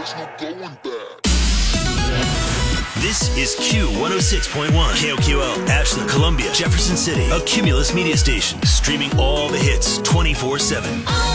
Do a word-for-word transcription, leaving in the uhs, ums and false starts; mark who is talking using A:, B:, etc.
A: there's no going back.
B: This is Q one oh six point one, K O Q L, Ashland, Columbia, Jefferson City, a Cumulus media station, streaming all the hits twenty-four seven.